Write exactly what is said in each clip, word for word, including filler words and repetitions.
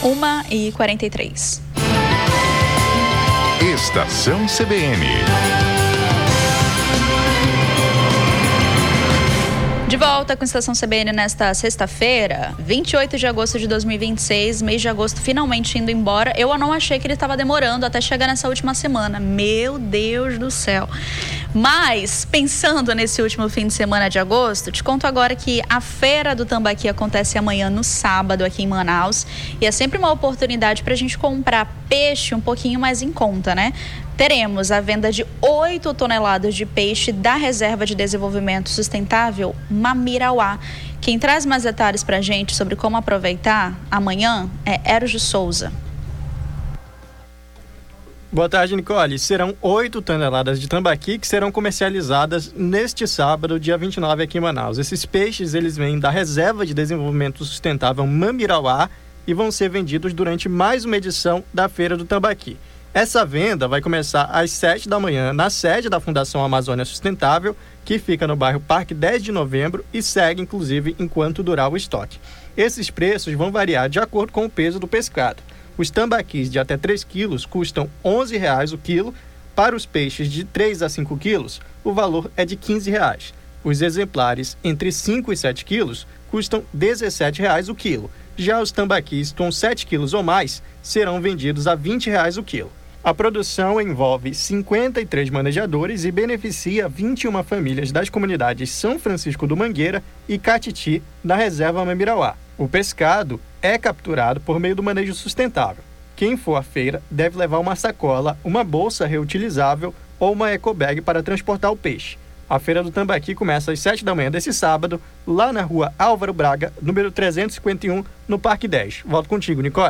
uma e quarenta e três. Estação C B N. De volta com a Estação C B N nesta sexta-feira, vinte e oito de agosto de dois mil e vinte e seis, mês de agosto finalmente indo embora. Eu não achei que ele estava demorando até chegar nessa última semana. Meu Deus do céu. Mas, pensando nesse último fim de semana de agosto, te conto agora que a Feira do Tambaqui acontece amanhã no sábado aqui em Manaus. E é sempre uma oportunidade para a gente comprar peixe um pouquinho mais em conta, né? Teremos a venda de oito toneladas de peixe da Reserva de Desenvolvimento Sustentável Mamirauá. Quem traz mais detalhes para a gente sobre como aproveitar amanhã é Eros de Souza. Boa tarde, Nicole. Serão oito toneladas de tambaqui que serão comercializadas neste sábado, dia vinte e nove, aqui em Manaus. Esses peixes, eles vêm da Reserva de Desenvolvimento Sustentável Mamirauá e vão ser vendidos durante mais uma edição da Feira do Tambaqui. Essa venda vai começar às sete da manhã na sede da Fundação Amazônia Sustentável, que fica no bairro Parque dez de Novembro e segue, inclusive, enquanto durar o estoque. Esses preços vão variar de acordo com o peso do pescado. Os tambaquis de até três quilos custam onze reais o quilo. Para os peixes de três a cinco quilos, o valor é de quinze reais. Os exemplares entre cinco e sete quilos custam dezessete reais o quilo. Já os tambaquis com sete quilos ou mais serão vendidos a vinte reais o quilo. A produção envolve cinquenta e três manejadores e beneficia vinte e uma famílias das comunidades São Francisco do Mangueira e Catiti, da Reserva Mamirauá. O pescado é capturado por meio do manejo sustentável. Quem for à feira deve levar uma sacola, uma bolsa reutilizável ou uma ecobag para transportar o peixe. A Feira do Tambaqui começa às sete da manhã desse sábado, lá na rua Álvaro Braga, número trezentos e cinquenta e um, no Parque dez. Volto contigo, Nicole.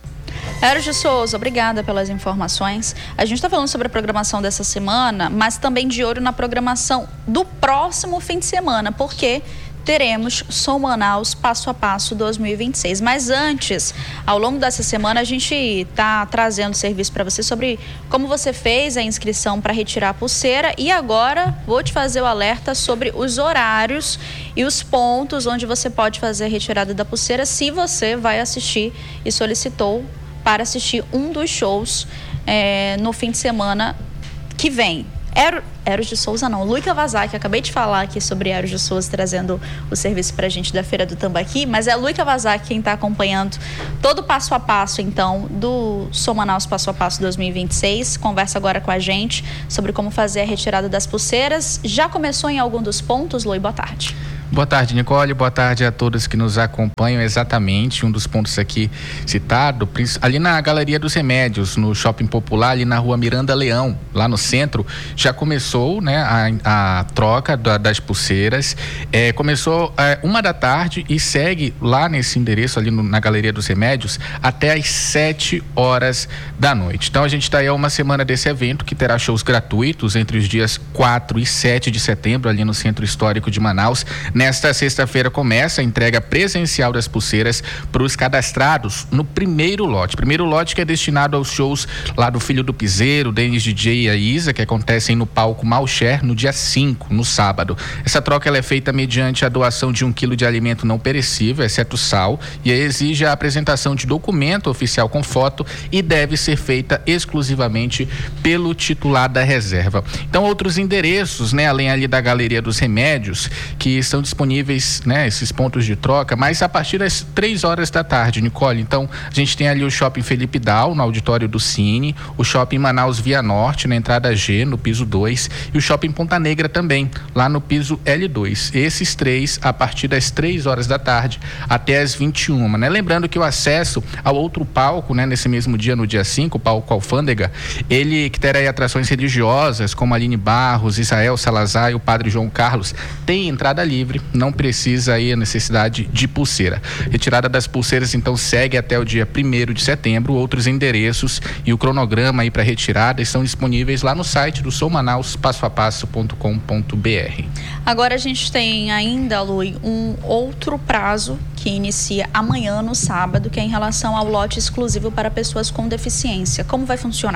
Eros de Souza, obrigada pelas informações. A gente está falando sobre a programação dessa semana, mas também de olho na programação do próximo fim de semana, porque teremos Som Manaus Passo a Passo dois mil e vinte e seis. Mas antes, ao longo dessa semana, a gente está trazendo serviço para você sobre como você fez a inscrição para retirar a pulseira. E agora vou te fazer o alerta sobre os horários e os pontos onde você pode fazer a retirada da pulseira se você vai assistir e solicitou para assistir um dos shows é, no fim de semana que vem. Ero, Eros de Souza não, Luica Vazak, acabei de falar aqui sobre Eros de Souza trazendo o serviço pra gente da Feira do Tambaqui, mas é a Luica Vazak quem está acompanhando todo o passo a passo, então, do Som Manaus Passo a Passo dois mil e vinte e seis. Conversa agora com a gente sobre como fazer a retirada das pulseiras. Já começou em algum dos pontos, Lui? Boa tarde. Boa tarde, Nicole. Boa tarde a todos que nos acompanham. Exatamente, um dos pontos aqui citado, ali na Galeria dos Remédios, no Shopping Popular, ali na rua Miranda Leão, lá no centro, já começou, né, a, a troca da, das pulseiras. É, começou é, uma da tarde e segue lá nesse endereço, ali no, na Galeria dos Remédios, até às sete horas da noite. Então, a gente está aí há uma semana desse evento, que terá shows gratuitos entre os dias quatro e sete de setembro, ali no Centro Histórico de Manaus. Nesta sexta-feira começa a entrega presencial das pulseiras para os cadastrados no primeiro lote. Primeiro lote que é destinado aos shows lá do Filho do Piseiro, Denis D J e a Isa, que acontecem no palco Malcher no dia cinco, no sábado. Essa troca ela é feita mediante a doação de um quilo de alimento não perecível, exceto sal, e exige a apresentação de documento oficial com foto e deve ser feita exclusivamente pelo titular da reserva. Então, outros endereços, né, além ali da Galeria dos Remédios, que são disponíveis, né, esses pontos de troca, mas a partir das três horas da tarde, Nicole. Então, a gente tem ali o Shopping Felipe Dal, no auditório do Cine, o Shopping Manaus Via Norte, na entrada G, no piso dois, e o Shopping Ponta Negra também, lá no piso L dois. Esses três, a partir das três horas da tarde até as vinte e uma, né? Lembrando que o acesso ao outro palco, né, nesse mesmo dia, no dia cinco, o palco Alfândega, ele que terá aí atrações religiosas, como Aline Barros, Israel Salazar e o Padre João Carlos, tem entrada livre, não precisa aí a necessidade de pulseira. Retirada das pulseiras, então, segue até o dia primeiro de setembro. Outros endereços e o cronograma aí para retirada estão disponíveis lá no site do Som Manaus passo a passo ponto com ponto b r. Agora a gente tem ainda, Lui, um outro prazo que inicia amanhã, no sábado, que é em relação ao lote exclusivo para pessoas com deficiência. Como vai funcionar?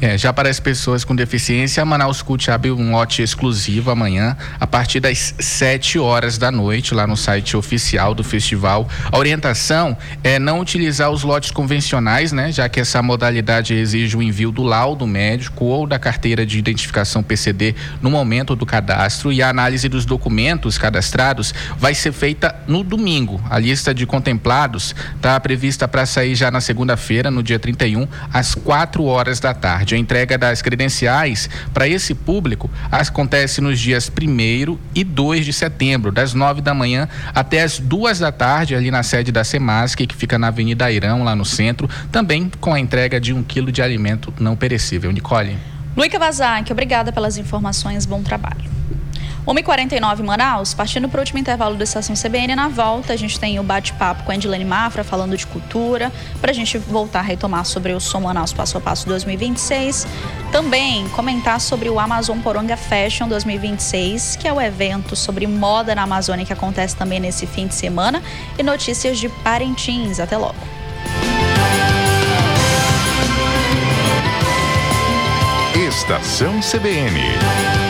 É, já para as pessoas com deficiência, a Manaus Cult abre um lote exclusivo amanhã, a partir das sete horas da noite, lá no site oficial do festival. A orientação é não utilizar os lotes convencionais, né? Já que essa modalidade exige o envio do laudo médico ou da carteira de identificação P C D no momento do cadastro, e a análise dos documentos cadastrados vai ser feita no domingo. A lista de contemplados está prevista para sair já na segunda-feira, no dia trinta e um, às quatro horas da tarde. A entrega das credenciais para esse público acontece nos dias primeiro e dois de setembro, das nove da manhã até as duas da tarde, ali na sede da Semasc, que fica na Avenida Airão, lá no centro, também com a entrega de um quilo de alimento não perecível. Nicole. Luíca Vazak, obrigada pelas informações, bom trabalho. uma e quarenta e nove Manaus, partindo para o último intervalo da Estação C B N. Na volta a gente tem o bate-papo com a Edilene Mafra falando de cultura, para a gente voltar a retomar sobre o Som Manaus Passo a Passo dois mil e vinte e seis. Também comentar sobre o Amazon Poranga Fashion dois mil e vinte e seis, que é o evento sobre moda na Amazônia que acontece também nesse fim de semana, e notícias de Parintins. Até logo. Estação C B N.